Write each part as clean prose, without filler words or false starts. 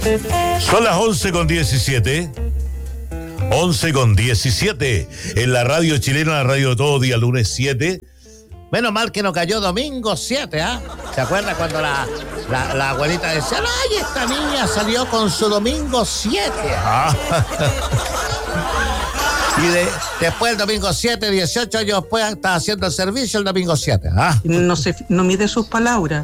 Son las 11:17. 11:17 en la radio chilena, la radio de todo día, lunes 7. Menos mal que no cayó domingo 7, ¿ah? ¿Se acuerda cuando la abuelita decía, ay, esta niña salió con su domingo 7? Ah. Y después el domingo 7, 18 años después, está haciendo el servicio el domingo 7. ¿Ah? No mide sus palabras.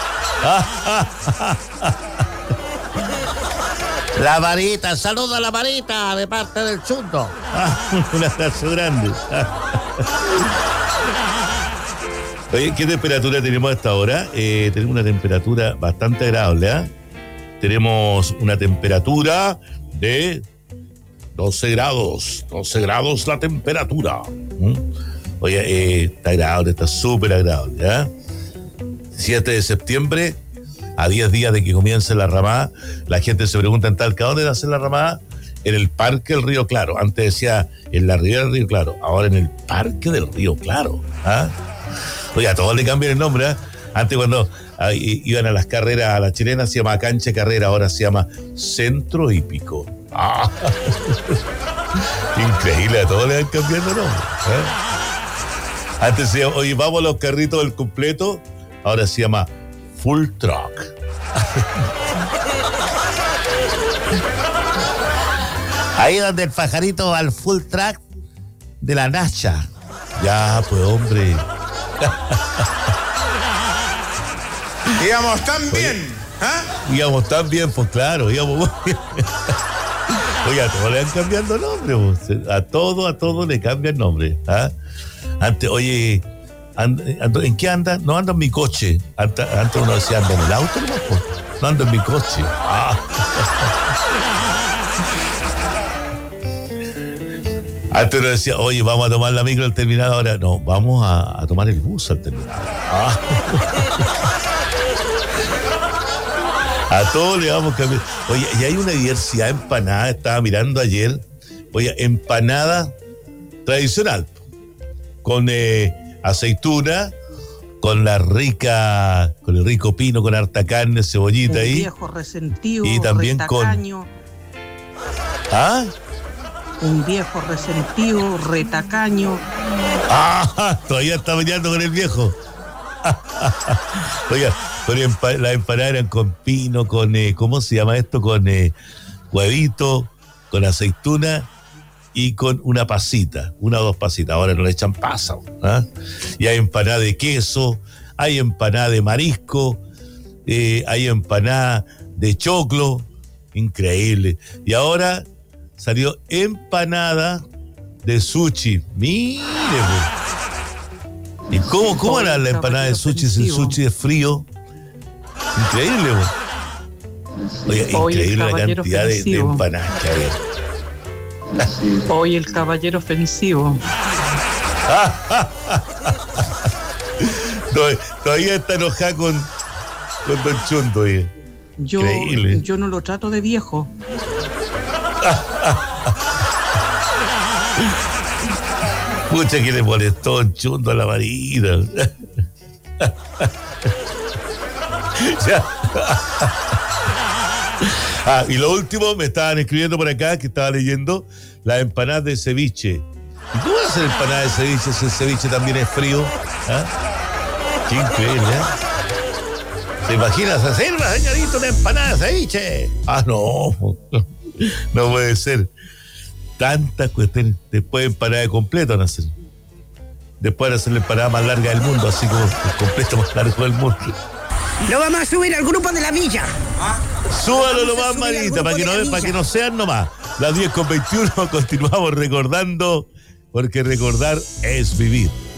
La Marita, saluda a la Marita de parte del Chundo. Un abrazo grande. Oye, ¿qué temperatura tenemos a esta hora? Tenemos una temperatura bastante agradable, ¿eh? Tenemos una temperatura de 12 grados. 12 grados la temperatura. Oye, está agradable, está súper agradable, ¿eh? 7 de septiembre, a 10 días de que comience la ramada. La gente se pregunta en Talca, ¿dónde va a ser la ramada? En el Parque del Río Claro. Antes decía en la Ribera del Río Claro, ahora en el Parque del Río Claro. ¿Ah? Oye, a todos le cambian el nombre, ¿eh? Antes cuando iban a las carreras, a la chilena se llama cancha de carrera, ahora se llama centro hípico. ¡Ah! Increíble, a todos le van cambiando el nombre, ¿eh? Antes se llama, oye, vamos a los carritos del completo, ahora se llama full truck. Ahí donde el pajarito va al full track de la Nacha. Ya, pues, hombre. Íbamos tan bien, ¿ah? Íbamos tan bien, pues claro, íbamos muy bien. Oye, a todos le van cambiando nombre, pues. A todo le cambian nombre, ¿ah? Antes, oye, ¿en qué anda? No ando en mi coche. Antes uno decía, ando en el auto, no ando en mi coche. Ah. Antes uno decía, oye, vamos a tomar la micro al terminal, ahora no, vamos a tomar el bus al terminal. Ah. A todos le vamos a cambiar. Oye, y hay una diversidad de empanadas, estaba mirando ayer. Oye, empanada tradicional, con aceituna, con el rico pino, con harta carne, cebollita ahí. Viejo resentido, y también retacaño. ¿Ah? Un viejo resentido, retacaño. Ah, todavía está peleando con el viejo. Oiga, pero las empanadas eran con pino, con, ¿cómo se llama esto? Con huevito, con aceituna y con una pasita, una o dos pasitas. Ahora no le echan pasa, ¿eh? Y hay empanada de queso, hay empanada de marisco, hay empanada de choclo, increíble. Y ahora salió empanada de sushi. Mire, ¿y cómo era la empanada de sushi si el sushi es frío? Increíble, oye, increíble la cantidad de empanadas que había. Hoy el caballero ofensivo. Todavía está enojada con Don Chundo, oye. Yo no lo trato de viejo. Pucha, que le molestó Don Chundo a la marina. Ya. Y lo último, me estaban escribiendo por acá, que estaba leyendo, las empanadas de ceviche. ¿Y cómo va a ser empanada de ceviche si el ceviche también es frío? ¿Ah? Qué increíble, ¿eh? ¿Te imaginas hacer, señorito, una empanada de ceviche? Ah, no. No puede ser. Tantas cuestiones. Después empanada de completo van a hacer. Después van a hacer la empanada más larga del mundo, así como el completo más largo del mundo. Lo vamos a subir al grupo de la villa. Súbalo nomás, Marita, para que no sean nomás. Las 10:21 continuamos recordando, porque recordar es vivir.